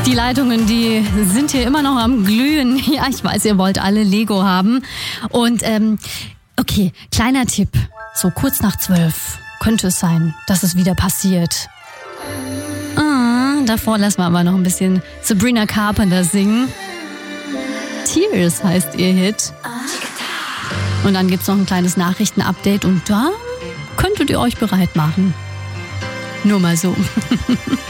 Die Leitungen, die sind hier immer noch am Glühen. Ja, ich weiß, ihr wollt alle Lego haben. Und okay, kleiner Tipp. So kurz nach 12 könnte es sein, dass es wieder passiert. Davor lassen wir aber noch ein bisschen Sabrina Carpenter singen. Tears heißt ihr Hit. Und dann gibt's noch ein kleines Nachrichtenupdate und da könntet ihr euch bereit machen. Nur mal so.